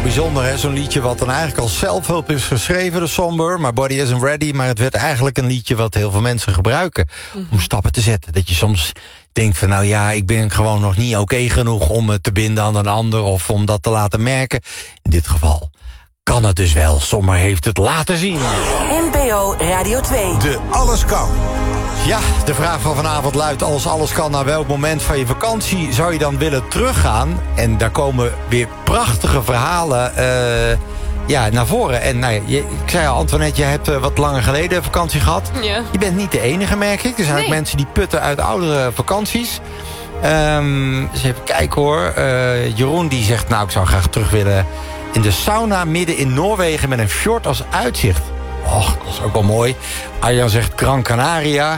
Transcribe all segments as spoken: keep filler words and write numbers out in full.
bijzonder, hè? Zo'n liedje wat dan eigenlijk als zelfhulp is geschreven, de Somber. Maar Body Isn't Ready. Maar het werd eigenlijk een liedje wat heel veel mensen gebruiken mm-hmm. om stappen te zetten. Dat je soms denkt van, nou ja, ik ben gewoon nog niet oké okay genoeg om het te binden aan een ander of om dat te laten merken. In dit geval kan het dus wel. Sommer heeft het laten zien. N P O Radio twee. De Alles Kan. Ja, de vraag van vanavond luidt: als alles kan, naar welk moment van je vakantie zou je dan willen teruggaan? En daar komen weer prachtige verhalen uh, ja, naar voren. En nou ja, je, ik zei al, Antoinette, je hebt uh, wat langer geleden vakantie gehad. Ja. Je bent niet de enige, merk ik. Er zijn nee. ook mensen die putten uit oudere vakanties. Um, dus even kijken hoor. Uh, Jeroen die zegt, nou, ik zou graag terug willen in de sauna midden in Noorwegen met een fjord als uitzicht. Och, dat is ook wel mooi. Arjan zegt Gran Canaria.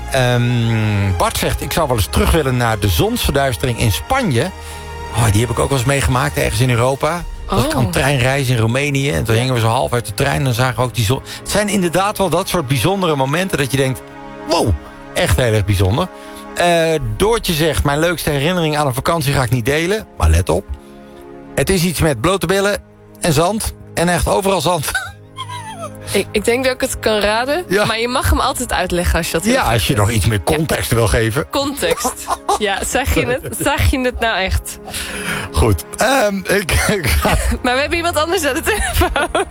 Um, Bart zegt, ik zou wel eens terug willen naar de zonsverduistering in Spanje. Oh, die heb ik ook wel eens meegemaakt, ergens in Europa. Dat oh. kan treinreizen in Roemenië. En toen hingen we zo half uit de trein en dan zagen we ook die zon. Het zijn inderdaad wel dat soort bijzondere momenten dat je denkt, wow, echt heel erg bijzonder. Uh, Doortje zegt, mijn leukste herinnering aan een vakantie ga ik niet delen. Maar let op. Het is iets met blote billen en zand. En echt overal zand. Ik, ik denk dat ik het kan raden, ja. maar je mag hem altijd uitleggen als je dat wil. Ja, als je nog iets meer context ja. wil geven. Context. Ja, zeg je het, zeg je het nou echt? Goed. Um, ik, ik ga... Maar we hebben iemand anders aan de telefoon.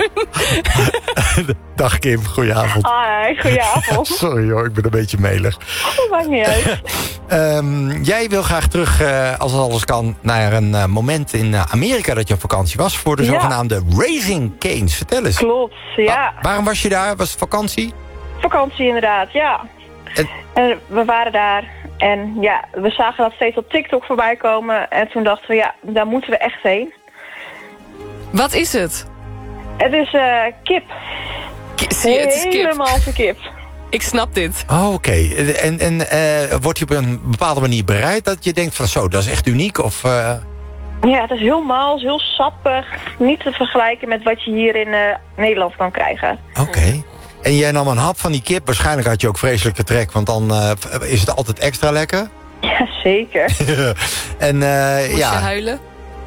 Dag Kim, goedenavond. Hi, goedenavond. Sorry hoor, ik ben een beetje melig. Dat maakt niet uit. um, jij wil graag terug, uh, als het alles kan, naar een uh, moment in uh, Amerika dat je op vakantie was. Voor de ja. zogenaamde Raising Cane's. Vertel eens. Klopt, ja. Wa- waarom was je daar? Was het vakantie? Vakantie inderdaad, ja. En... en we waren daar en ja, we zagen dat steeds op TikTok voorbij komen. En toen dachten we, ja, daar moeten we echt heen. Wat is het? Het is uh, kip. K- zie je, het is kip. Helemaal kip. Ik snap dit. Oh, oké. Okay. En, en uh, wordt je op een bepaalde manier bereid dat je denkt van zo, dat is echt uniek? Of, uh... Ja, het is heel mals, heel sappig. Niet te vergelijken met wat je hier in uh, Nederland kan krijgen. Oké. Okay. En jij nam een hap van die kip. Waarschijnlijk had je ook vreselijke trek, want dan uh, is het altijd extra lekker. Ja, zeker. en, uh, Moest ja. je huilen?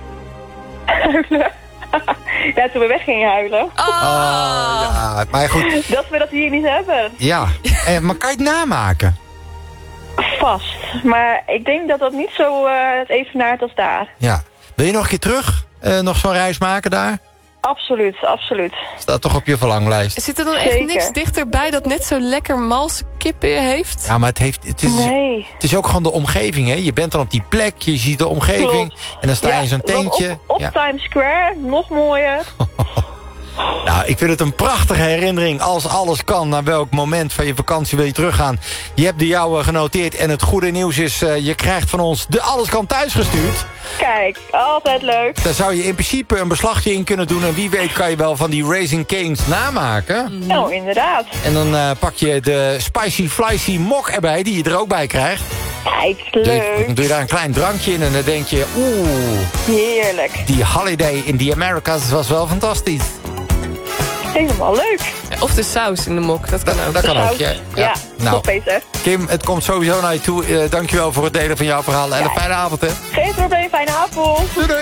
Huilen? Ja, toen we weg gingen huilen. Oh. oh ja, maar goed. Dat we dat hier niet hebben. Ja, en, maar kan je het namaken? Vast. Maar ik denk dat dat niet zo uh, het evenaart als daar. Ja. Wil je nog een keer terug? Uh, nog zo'n reis maken daar? Absoluut, absoluut. Staat toch op je verlanglijst? Zit er dan echt Zeker. niks dichterbij dat net zo lekker malse kip heeft? Ja, maar het, heeft, het, is, nee. het is ook gewoon de omgeving, hè? Je bent dan op die plek, je ziet de omgeving. Klopt. En dan sta je ja, in zo'n tentje. Op, op ja. Times Square, nog mooier. Nou, ik vind het een prachtige herinnering. Als alles kan, naar welk moment van je vakantie wil je teruggaan? Je hebt de jouwe genoteerd. En het goede nieuws is, uh, je krijgt van ons de Alles Kan thuis gestuurd. Kijk, altijd leuk. Daar zou je in principe een beslagje in kunnen doen. En wie weet kan je wel van die Raising Cane's namaken. Nou, inderdaad. En dan uh, pak je de Spicy Flicy Mok erbij, die je er ook bij krijgt. Kijk, leuk. Doe je, dan doe je daar een klein drankje in en dan denk je, oeh. Heerlijk. Die holiday in the Americas was wel fantastisch. Helemaal leuk. Of de saus in de mok, dat kan da, ook. Dat kan saus. ook, ja. ja. Ja, nou, nog beter. Kim, het komt sowieso naar je toe. Uh, dankjewel voor het delen van jouw verhaal. En ja. een fijne avond, hè. Geen probleem, fijne avond. Doei, doei.